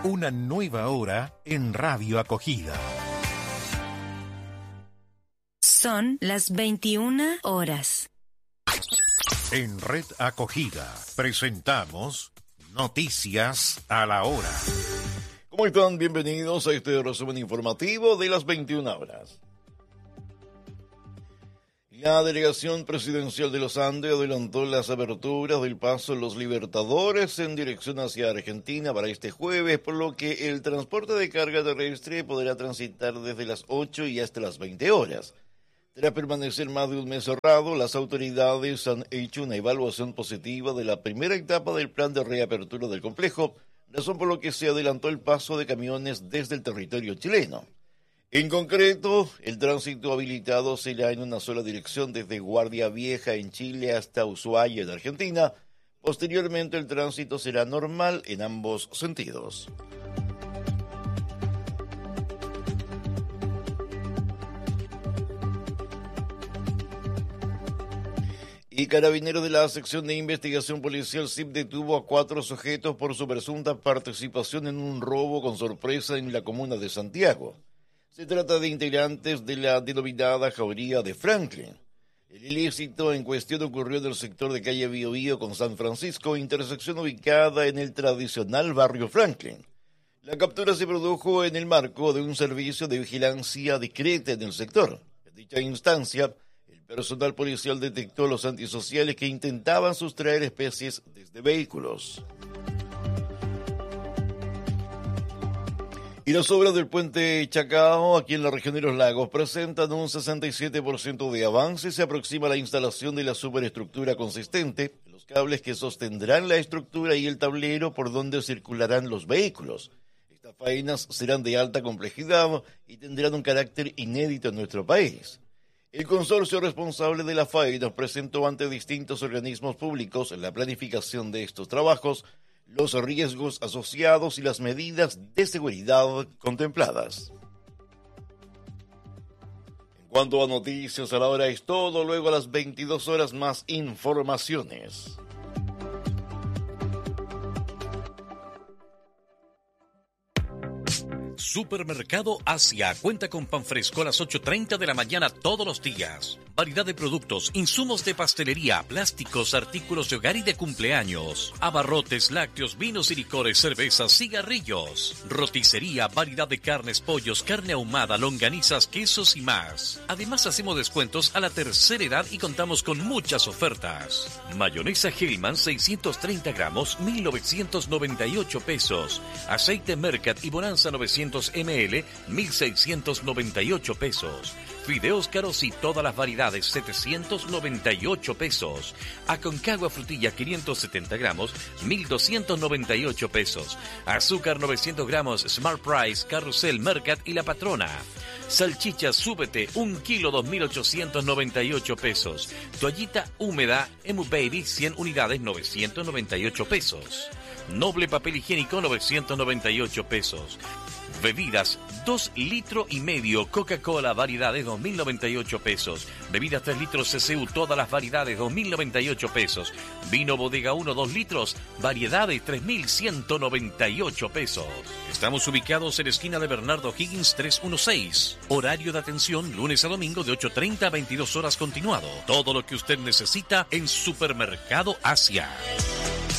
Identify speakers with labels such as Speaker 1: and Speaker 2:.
Speaker 1: Una nueva hora en Radio Acogida.
Speaker 2: Son las 21 horas.
Speaker 1: En Red Acogida presentamos Noticias a la Hora.
Speaker 3: ¿Cómo están? Bienvenidos a este resumen informativo de las 21 horas. La delegación presidencial de los Andes adelantó las aberturas del paso Los Libertadores en dirección hacia Argentina para este jueves, por lo que el transporte de carga terrestre podrá transitar desde las 8 y hasta las 20 horas. Tras permanecer más de un mes cerrado, las autoridades han hecho una evaluación positiva de la primera etapa del plan de reapertura del complejo, razón por lo que se adelantó el paso de camiones desde el territorio chileno. En concreto, el tránsito habilitado será en una sola dirección desde Guardia Vieja en Chile hasta Ushuaia en Argentina. Posteriormente, el tránsito será normal en ambos sentidos. Y Carabineros de la Sección de Investigación Policial SIP detuvo a 4 sujetos por su presunta participación en un robo con sorpresa en la comuna de Santiago. Se trata de integrantes de la denominada Jauría de Franklin. El ilícito en cuestión ocurrió en el sector de calle Biobío con San Francisco, intersección ubicada en el tradicional barrio Franklin. La captura se produjo en el marco de un servicio de vigilancia discreta en el sector. En dicha instancia, el personal policial detectó a los antisociales que intentaban sustraer especies desde vehículos. Y las obras del puente Chacao, aquí en la región de los lagos, presentan un 67% de avance. Se aproxima la instalación de la superestructura consistente, los cables que sostendrán la estructura y el tablero por donde circularán los vehículos. Estas faenas serán de alta complejidad y tendrán un carácter inédito en nuestro país. El consorcio responsable de la faena presentó ante distintos organismos públicos la planificación de estos trabajos, los riesgos asociados y las medidas de seguridad contempladas. En cuanto a noticias a la hora es todo, luego a las 22 horas más informaciones.
Speaker 4: Supermercado Asia cuenta con pan fresco a las 8:30 de la mañana todos los días. Variedad de productos, insumos de pastelería, plásticos, artículos de hogar y de cumpleaños. Abarrotes, lácteos, vinos y licores, cervezas, cigarrillos. Roticería, variedad de carnes, pollos, carne ahumada, longanizas, quesos y más. Además hacemos descuentos a la tercera edad y contamos con muchas ofertas. Mayonesa Hellman 630 gramos, 1.998 pesos. Aceite Mercat y Bonanza 900 ml, 1.698 pesos. Fideos caros y todas las variedades, 798 pesos. Aconcagua frutilla 570 gramos, 1.298 pesos. Azúcar 900 gramos, Smart Price, Carrusel, Mercat y La Patrona. Salchicha Súbete, 1 kilo, 2.898 pesos. Toallita húmeda, Emu Baby, 100 unidades, 998 pesos. Noble papel higiénico, 998 pesos. Bebidas, 2 litros y medio, Coca-Cola, variedades, 2.098 pesos. Bebidas 3 litros CCU, todas las variedades, 2.098 pesos. Vino Bodega 1, 2 litros, variedades, 3.198 pesos. Estamos ubicados en esquina de Bernardo Higgins 316. Horario de atención, lunes a domingo de 8:30 a 22 horas continuado. Todo lo que usted necesita en Supermercado Asia.